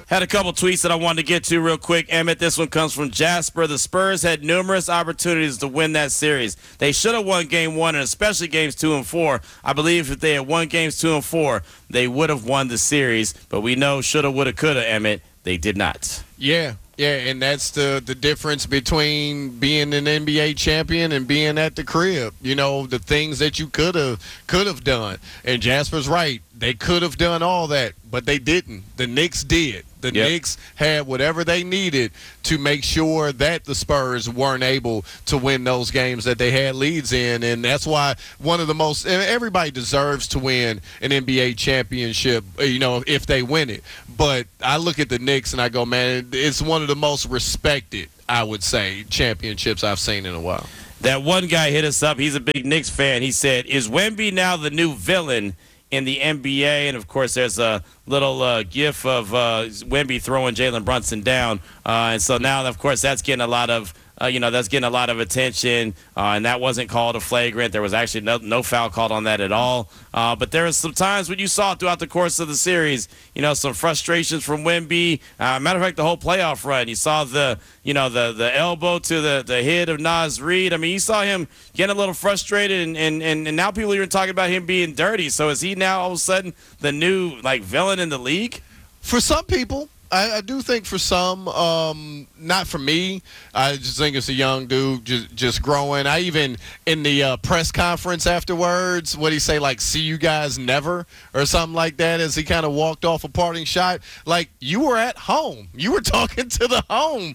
Had a couple tweets that I wanted to get to real quick. Emmett, this one comes from Jasper. The Spurs had numerous opportunities to win that series. They should have won Game 1 and especially Games 2 and 4. I believe if they had won Games 2 and 4, they would have won the series. But we know shoulda, woulda, coulda, Emmett. They did not. Yeah, and that's the difference between being an NBA champion and being at the crib. You know, the things that you could have done. And Jasper's right. They could have done all that, but they didn't. The Knicks did. The Knicks had whatever they needed to make sure that the Spurs weren't able to win those games that they had leads in. And that's why one of the most – everybody deserves to win an NBA championship, you know, if they win it. But I look at the Knicks and I go, man, it's one of the most respected, I would say, championships I've seen in a while. That one guy hit us up. He's a big Knicks fan. He said, is Wemby now the new villain in the NBA? And, of course, there's a little gif of Wemby throwing Jalen Brunson down. And so now, of course, that's getting a lot of that's getting a lot of attention, and that wasn't called a flagrant. There was actually no foul called on that at all. But there was some times when you saw throughout the course of the series, you know, some frustrations from Wemby. Matter of fact, the whole playoff run, you saw the elbow to the head of Naz Reid. I mean, you saw him getting a little frustrated, and now people are even talking about him being dirty. So is he now all of a sudden the new villain in the league? For some people. I do think for some, not for me. I just think it's a young dude just growing. I even, in the press conference afterwards, what he say, like, see you guys never, or something like that, as he kind of walked off a parting shot. Like, you were at home. You were talking to the home,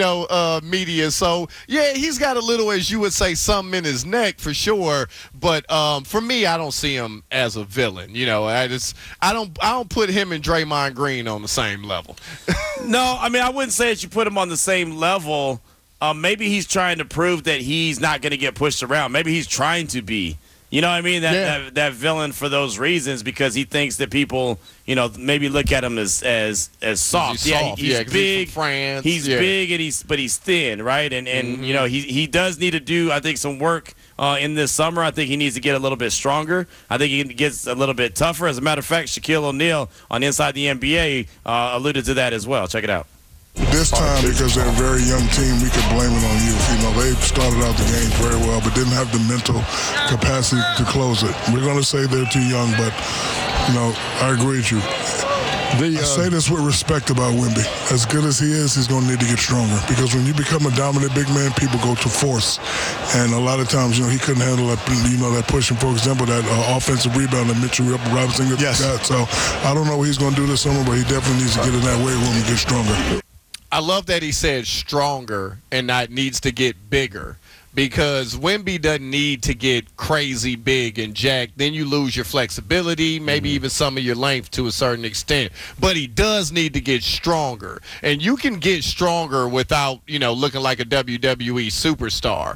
media. So, yeah, he's got a little, as you would say, something in his neck for sure. But for me, I don't see him as a villain. You know, I don't put him and Draymond Green on the same level. No, I mean, I wouldn't say that you put him on the same level. Maybe he's trying to prove that he's not going to get pushed around. Maybe he's trying to be. You know what I mean? That villain for those reasons, because he thinks that people, maybe look at him as soft. He's big. He's from France. He's big, but he's thin, right? And he does need to do, I think, some work in this summer. I think he needs to get a little bit stronger. I think he gets a little bit tougher. As a matter of fact, Shaquille O'Neal on Inside the NBA alluded to that as well. Check it out. This time, because they're a very young team, we could blame it on youth. They started out the game very well, but didn't have the mental capacity to close it. We're going to say they're too young, but, I agree with you. I say this with respect about Wemby. As good as he is, he's going to need to get stronger, because when you become a dominant big man, people go to force. And a lot of times, he couldn't handle that, that push. And, for example, that offensive rebound that Mitchell Robinson got. So I don't know what he's going to do this summer, but he definitely needs to get in that weight room and get stronger. I love that he said stronger and not needs to get bigger, because Wemby doesn't need to get crazy big and jacked. Then you lose your flexibility, maybe even some of your length to a certain extent. But he does need to get stronger. And you can get stronger without, looking like a WWE superstar.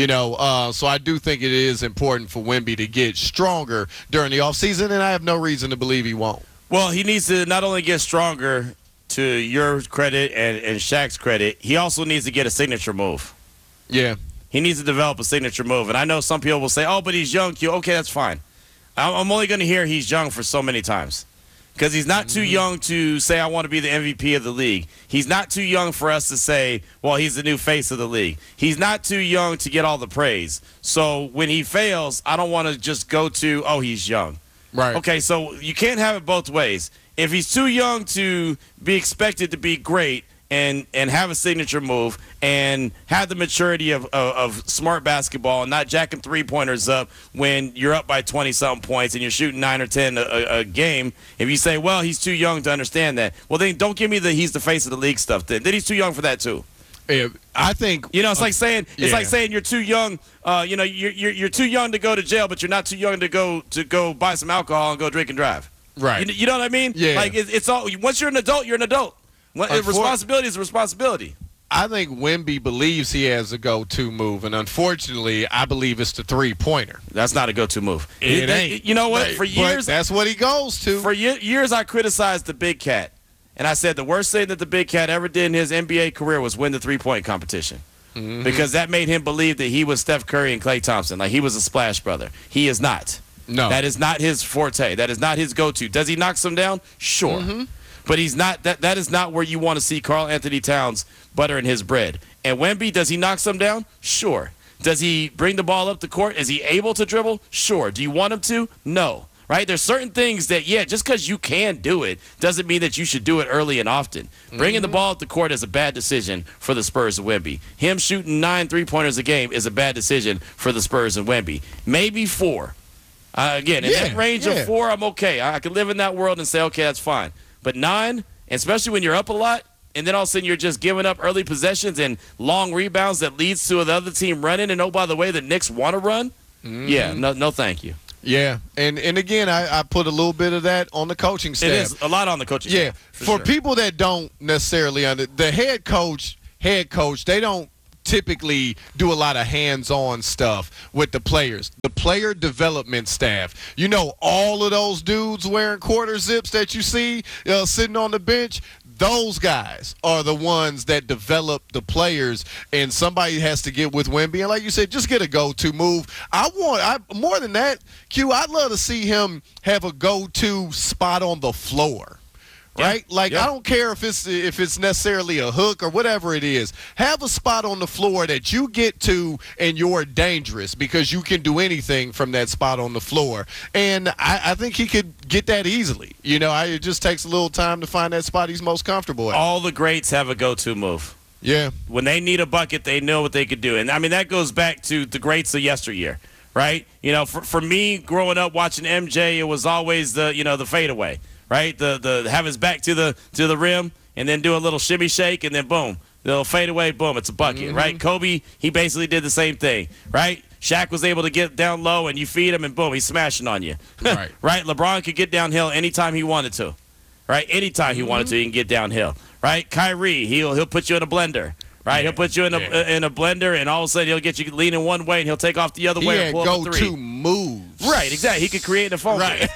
So I do think it is important for Wemby to get stronger during the offseason, and I have no reason to believe he won't. Well, he needs to not only get stronger, to your credit and Shaq's credit, he also needs to get a signature move. Yeah. He needs to develop a signature move. And I know some people will say, oh, but he's young, Q. Okay, that's fine. I'm only going to hear he's young for so many times, because he's not too young to say, I want to be the MVP of the league. He's not too young for us to say, well, he's the new face of the league. He's not too young to get all the praise. So when he fails, I don't want to just go to, oh, he's young. Right. Okay, so you can't have it both ways. If he's too young to be expected to be great and have a signature move and have the maturity of smart basketball and not jacking three-pointers up when you're up by 20-something points and you're shooting 9 or 10 a game, if you say, well, he's too young to understand that, well, then don't give me the he's the face of the league stuff. Then he's too young for that too. Yeah, I think it's like saying you're too young. You're too young to go to jail, but you're not too young to go buy some alcohol and go drink and drive. Right. You know what I mean? Yeah. Like it's all. Once you're an adult, you're an adult. Responsibility is a responsibility. I think Wemby believes he has a go-to move, and unfortunately, I believe it's the three-pointer. That's not a go-to move. It ain't. You know what? For years, that's what he goes to. For years, I criticized the Big Cat, and I said the worst thing that the Big Cat ever did in his NBA career was win the three-point competition. Mm-hmm. Because that made him believe that he was Steph Curry and Klay Thompson, like he was a splash brother. He is not. No. That is not his forte. That is not his go-to. Does he knock some down? Sure. Mm-hmm. but he's not. That is not where you want to see Karl Anthony Towns buttering his bread. And Wemby, does he knock some down? Sure. Does he bring the ball up the court? Is he able to dribble? Sure. Do you want him to? No. Right? There's certain things that, just because you can do it doesn't mean that you should do it early and often. Bringing the ball up the court is a bad decision for the Spurs and Wemby. Him shooting 9 3-pointers a game is a bad decision for the Spurs and Wemby. Maybe 4. Again, in that range of 4, I'm okay. I can live in that world and say, okay, that's fine. But 9, especially when you're up a lot, and then all of a sudden you're just giving up early possessions and long rebounds that leads to the other team running, and oh, by the way, the Knicks want to run? No, thank you. Yeah, and again, I put a little bit of that on the coaching staff. It is a lot on the coaching staff. Yeah, for people that don't necessarily the head coach, they don't typically do a lot of hands-on stuff with the players. The player development staff, all of those dudes wearing quarter zips that you see sitting on the bench, those guys are the ones that develop the players, and somebody has to get with Wemby. And like you said, just get a go-to move. More than that, Q, I'd love to see him have a go-to spot on the floor. Right? I don't care if it's necessarily a hook or whatever it is. Have a spot on the floor that you get to and you're dangerous because you can do anything from that spot on the floor. And I think he could get that easily. It just takes a little time to find that spot he's most comfortable at. All the greats have a go-to move. Yeah. When they need a bucket, they know what they could do. And, that goes back to the greats of yesteryear, right? For me, growing up watching MJ, it was always the fadeaway. Right, the have his back to the rim and then do a little shimmy shake and then boom, they'll fade away, boom, it's a bucket. Right, Kobe, he basically did the same thing. Right, Shaq was able to get down low and you feed him and boom, he's smashing on you. Right, right. LeBron could get downhill anytime he wanted to. Right, anytime he wanted to, he can get downhill. Right, Kyrie, he'll put you in a blender. Right, he'll put you in a blender, and all of a sudden he'll get you leaning one way, and he'll take off the other way and pull up a 3. Go-to moves. Right, exactly. He could create a phone. Right,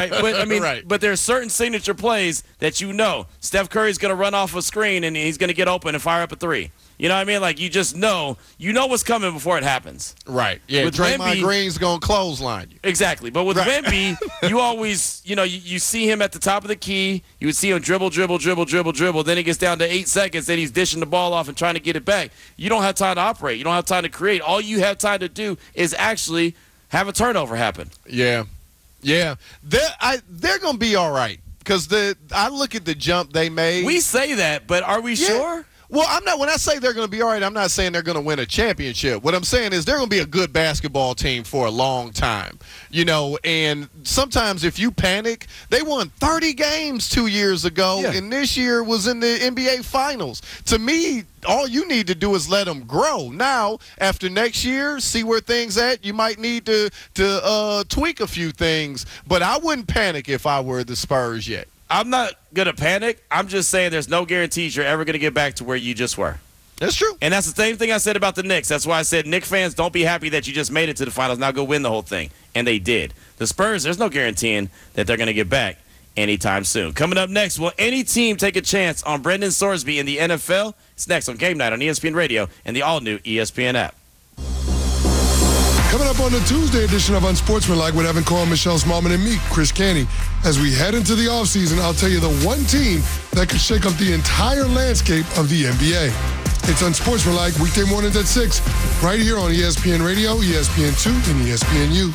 but but there's certain signature plays that Steph Curry's going to run off a screen and he's going to get open and fire up a 3. You know what I mean? Like, you just know what's coming before it happens. Right. Yeah, with Draymond Green's going to clothesline you. Exactly. But with Wemby, you always, you see him at the top of the key. You would see him dribble. Then he gets down to 8 seconds. Then he's dishing the ball off and trying to get it back. You don't have time to operate. You don't have time to create. All you have time to do is actually have a turnover happen. Yeah. Yeah. They're going to be all right because I look at the jump they made. We say that, but are we sure? Well, I'm not. When I say they're going to be all right, I'm not saying they're going to win a championship. What I'm saying is they're going to be a good basketball team for a long time. And sometimes if you panic, they won 30 games 2 years ago, and this year was in the NBA Finals. To me, all you need to do is let them grow. Now, after next year, see where things at. You might need to tweak a few things, but I wouldn't panic if I were the Spurs yet. I'm not going to panic. I'm just saying there's no guarantees you're ever going to get back to where you just were. That's true. And that's the same thing I said about the Knicks. That's why I said, Knicks fans, don't be happy that you just made it to the finals. Now go win the whole thing. And they did. The Spurs, there's no guaranteeing that they're going to get back anytime soon. Coming up next, will any team take a chance on Brendan Sorsby in the NFL? It's next on Game Night on ESPN Radio and the all-new ESPN app. Coming up on the Tuesday edition of Unsportsmanlike with Evan Cohen, Michelle Smallman, and me, Chris Canty. As we head into the offseason, I'll tell you the one team that could shake up the entire landscape of the NBA. It's Unsportsmanlike, weekday mornings at 6, right here on ESPN Radio, ESPN2, and ESPNU.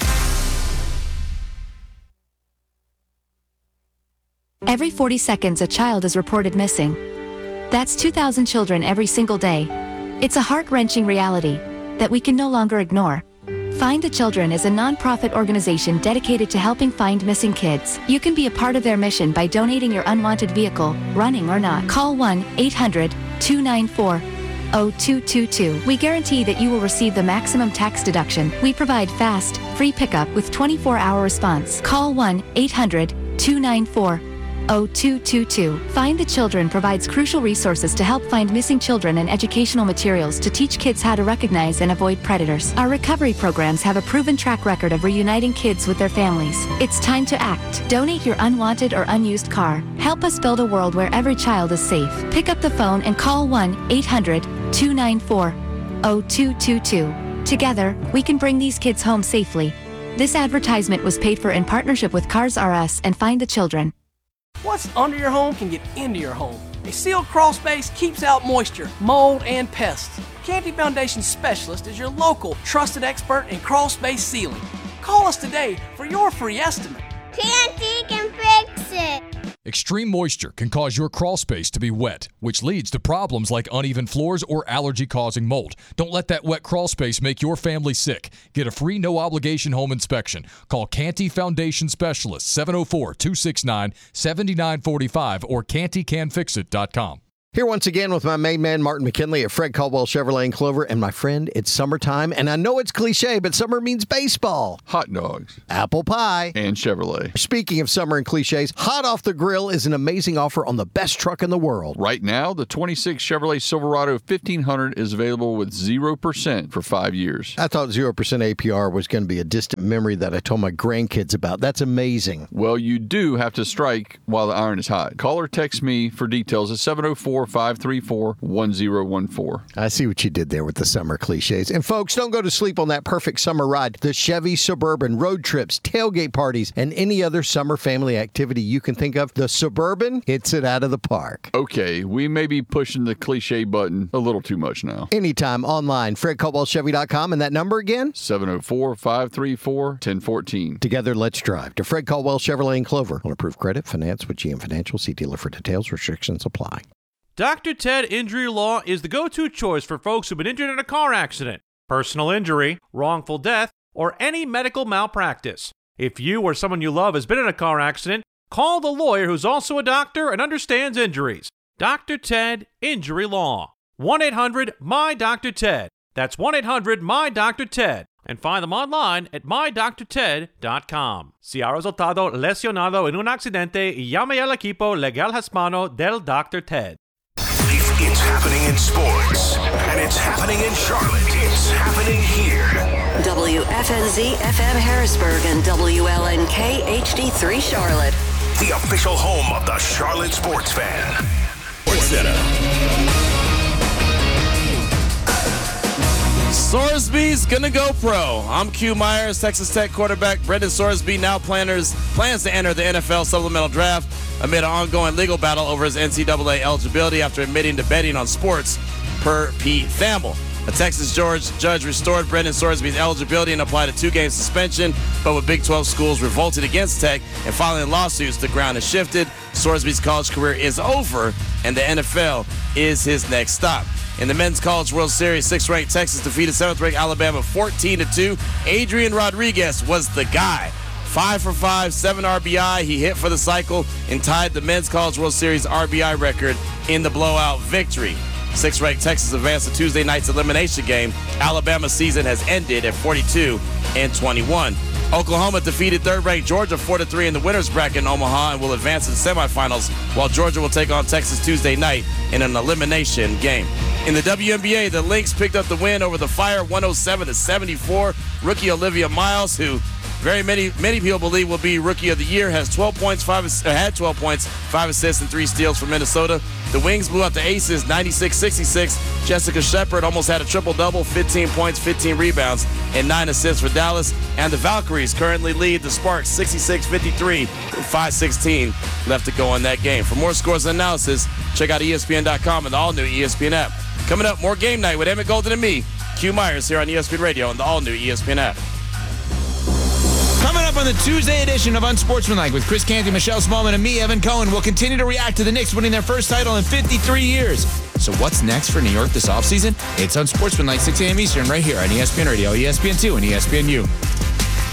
Every 40 seconds, a child is reported missing. That's 2,000 children every single day. It's a heart-wrenching reality that we can no longer ignore. Find the Children is a non-profit organization dedicated to helping find missing kids. You can be a part of their mission by donating your unwanted vehicle, running or not. Call 1-800-294-0222. We guarantee that you will receive the maximum tax deduction. We provide fast, free pickup with 24-hour response. Call 1-800-294-0222. Find the Children provides crucial resources to help find missing children and educational materials to teach kids how to recognize and avoid predators. Our recovery programs have a proven track record of reuniting kids with their families. It's time to act. Donate your unwanted or unused car. Help us build a world where every child is safe. Pick up the phone and call 1-800-294-0222. Together, we can bring these kids home safely. This advertisement was paid for in partnership with Cars R Us and Find the Children. What's What's under your home can get into your home. A sealed crawl space keeps out moisture, mold, and pests. Canty Foundation Specialist is your local trusted expert in crawl space sealing. Call us today for your free estimate. Canty can fix it. Extreme moisture can cause your crawl space to be wet, which leads to problems like uneven floors or allergy-causing mold. Don't let that wet crawl space make your family sick. Get a free no-obligation home inspection. Call Canty Foundation Specialist, 704-269-7945 or cantycanfixit.com. Here once again with my main man, Martin McKinley at Fred Caldwell Chevrolet in Clover. And my friend, it's summertime, and I know it's cliche, but summer means baseball. Hot dogs. Apple pie. And Chevrolet. Speaking of summer and cliches, Hot Off the Grill is an amazing offer on the best truck in the world. Right now, the 26 Chevrolet Silverado 1500 is available with 0% for 5 years. I thought 0% APR was going to be a distant memory that I told my grandkids about. That's amazing. Well, you do have to strike while the iron is hot. Call or text me for details at 704-534-1014. I see what you did there with the summer cliches. And folks, don't go to sleep on that perfect summer ride. The Chevy Suburban, road trips, tailgate parties, and any other summer family activity you can think of, the Suburban hits it out of the park. Okay, we may be pushing the cliche button a little too much now. Anytime online, FredCaldwellChevy.com, and that number again? 704-534-1014. Together, let's drive to Fred Caldwell Chevrolet in Clover. On approved credit, finance with GM Financial. See dealer for details. Restrictions apply. Dr. Ted Injury Law is the go-to choice for folks who've been injured in a car accident, personal injury, wrongful death, or any medical malpractice. If you or someone you love has been in a car accident, call the lawyer who's also a doctor and understands injuries. Dr. Ted Injury Law. 1-800-MY-DOCTOR-TED. That's 1-800-MY-DOCTOR-TED. And find them online at mydrted.com. Si ha resultado lesionado en un accidente, llame al equipo legal hispano del Dr. Ted. It's happening in sports, and it's happening in Charlotte. It's happening here. WFNZ FM Harrisburg and WLNK HD3 Charlotte. The official home of the Charlotte sports fan. Sports Center. Sorsby's gonna go pro. I'm Q Myers, Texas Tech quarterback Brendan Sorsby now plans to enter the NFL supplemental draft amid an ongoing legal battle over his NCAA eligibility after admitting to betting on sports, per Pete Thamel. A Texas judge restored Brendan Sorsby's eligibility and applied a 2-game suspension, but with Big 12 schools revolted against Tech and filing lawsuits, the ground has shifted. Sorsby's college career is over, and the NFL is his next stop. In the Men's College World Series, 6th-ranked Texas defeated 7th-ranked Alabama 14-2. Adrian Rodriguez was the guy. 5 for 5, 7 RBI. He hit for the cycle and tied the Men's College World Series RBI record in the blowout victory. 6th-ranked Texas advanced to Tuesday night's elimination game. Alabama's season has ended at 42-21. Oklahoma defeated 3rd-ranked Georgia 4-3 in the winner's bracket in Omaha and will advance to the semifinals, while Georgia will take on Texas Tuesday night in an elimination game. In the WNBA, the Lynx picked up the win over the Fire 107-74. Rookie Olivia Miles, who many people believe will be Rookie of the Year, had 12 points, 5 assists, and 3 steals for Minnesota. The Wings blew out the Aces 96-66. Jessica Shepard almost had a triple-double, 15 points, 15 rebounds, and 9 assists for Dallas. And the Valkyries currently lead the Sparks 66-53 with 5:16 left to go in that game. For more scores and analysis, check out ESPN.com and the all-new ESPN app. Coming up, more Game Night with Emmett Golden and me, Q Myers, here on ESPN Radio and the all-new ESPN app. Coming up on the Tuesday edition of Unsportsmanlike with Chris Canty, Michelle Smallman, and me, Evan Cohen, we'll continue to react to the Knicks winning their first title in 53 years. So what's next for New York this offseason? It's Unsportsmanlike, 6 a.m. Eastern, right here on ESPN Radio, ESPN2, and ESPNU.